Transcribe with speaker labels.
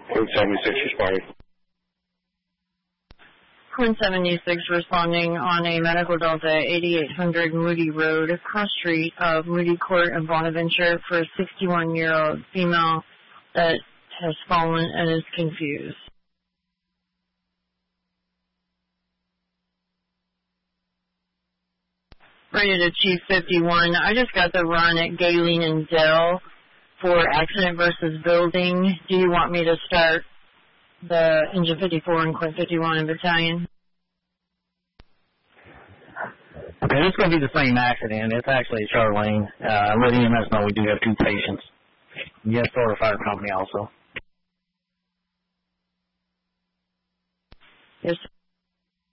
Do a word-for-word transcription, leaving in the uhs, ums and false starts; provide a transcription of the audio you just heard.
Speaker 1: Code seventy-six responding.
Speaker 2: Code seventy-six responding on a medical Delta eighty-eight hundred Moody Road, cross street of Moody Court in Bonaventure for a sixty-one-year-old female that has fallen and is confused. Rated to Chief fifty-one. I just got the run at Galen and Dell for accident versus building. Do you want me to start the Engine fifty-four and Quint fifty-one in battalion?
Speaker 3: Okay, it's going to be the same accident. It's actually Charlene. Uh, let E M S know we do have two patients. Yes, Florida Fire Company also.
Speaker 2: Yes,